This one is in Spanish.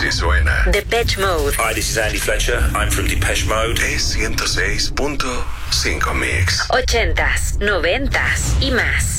Así suena. Depeche Mode. Hi, this is Andy Fletcher. I'm from Depeche Mode. Es 106.5 Mix. 80s, 90s y más.